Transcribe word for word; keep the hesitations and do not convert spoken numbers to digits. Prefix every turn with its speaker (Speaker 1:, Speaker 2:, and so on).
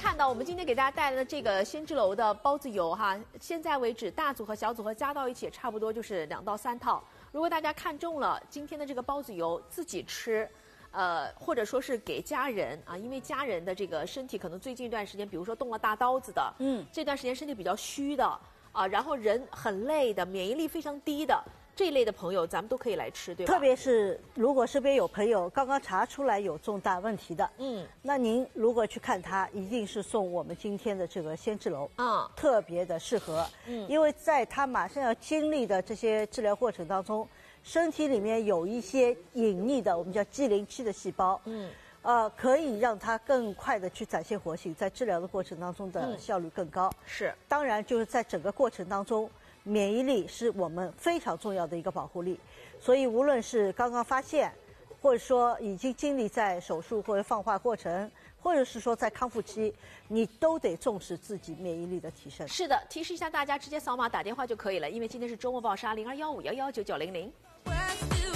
Speaker 1: 看到我们今天给大家带来的这个仙芝楼的包子油哈，现在为止大组和小组合加到一起，差不多就是两到三套。如果大家看中了今天的这个包子油，自己吃。呃，或者说是给家人啊，因为家人的这个身体可能最近一段时间，比如说动了大刀子的，嗯，这段时间身体比较虚的啊，然后人很累的，免疫力非常低的这一类的朋友，咱们都可以来吃，对吧？
Speaker 2: 特别是如果身边有朋友刚刚查出来有重大问题的，嗯，那您如果去看他，一定是送我们今天的这个仙芝楼，嗯，特别的适合，嗯，因为在他马上要经历的这些治疗过程当中。身体里面有一些隐匿的，我们叫肌磷期的细胞，嗯，呃，可以让它更快的去展现活性，在治疗的过程当中的效率更高。
Speaker 1: 是，
Speaker 2: 当然就是在整个过程当中，免疫力是我们非常重要的一个保护力，所以无论是刚刚发现，或者说已经经历在手术或者放化过程。或者是说在康复期，你都得重视自己免疫力的提升。
Speaker 1: 是的，提示一下大家，直接扫码打电话就可以了，因为今天是周末报杀零二幺五幺幺九九零零。